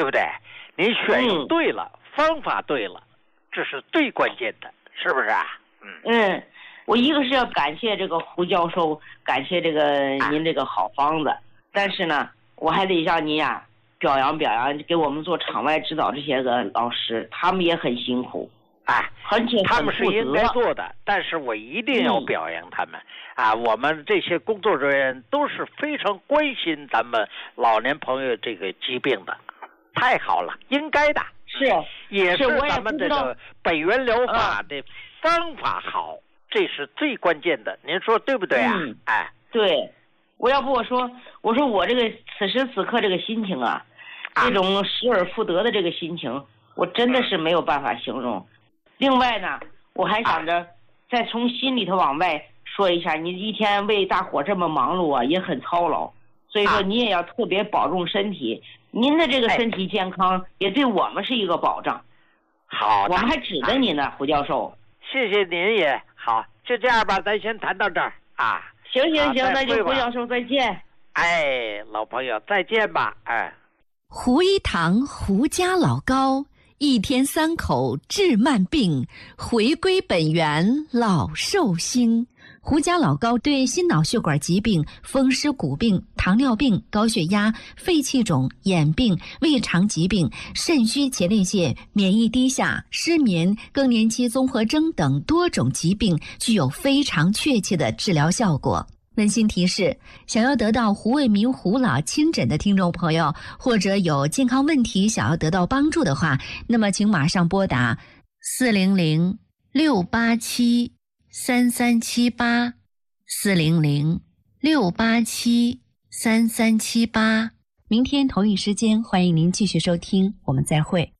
不对？您选用对了，方法对了，这是最关键的，是不是啊？ 我一个是要感谢这个胡教授，感谢这个您这个好方子，但是呢，我还得让您呀表扬表扬，给我们做场外指导这些个老师，他们也很辛苦，而且他们是应该做的，但是我一定要表扬他们我们这些工作人员都是非常关心咱们老年朋友这个疾病的，太好了，应该的，也是咱们这个北元疗法的方法好。这是最关键的，您说对不对啊？ 对，我要不我说我这个此时此刻这个心情这种失而复得的这个心情，我真的是没有办法形容。另外呢，我还想着再从心里头往外说一下，你一天为大伙这么忙碌也很操劳，所以说你也要特别保重身体，您的这个身体健康也对我们是一个保障。 好的， 我们还指着您呢，胡教授。 谢谢您也好，就这样吧，咱先谈到这儿行，那就胡教授再见。 老朋友再见吧。 胡一堂胡家老高，一天3口治慢病，回归本源老寿星。胡家老高对心脑血管疾病、风湿骨病、糖尿病、高血压、肺气肿、眼病、胃肠疾病、肾虚前列腺、免疫低下、失眠、更年期综合征等多种疾病具有非常确切的治疗效果。温馨提示，想要得到胡卫民胡老亲诊的听众朋友，或者有健康问题想要得到帮助的话，那么请马上拨打400-687-3378，400-687-3378。明天同一时间，欢迎您继续收听，我们再会。